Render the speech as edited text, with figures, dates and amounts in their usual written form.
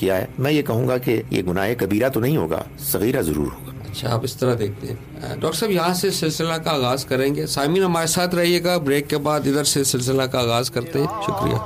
किया है, मैं ये कहूंगा कि ये गुनाह कबीरा तो नहीं होगा, सगीरा जरूर होगा। अच्छा, आप इस तरह देखते हैं। डॉक्टर साहब, यहाँ से सिलसिला का आगाज करेंगे। साइमिन हमारे साथ रहिएगा, ब्रेक के बाद इधर से सिलसिला का आगाज करते हैं। शुक्रिया।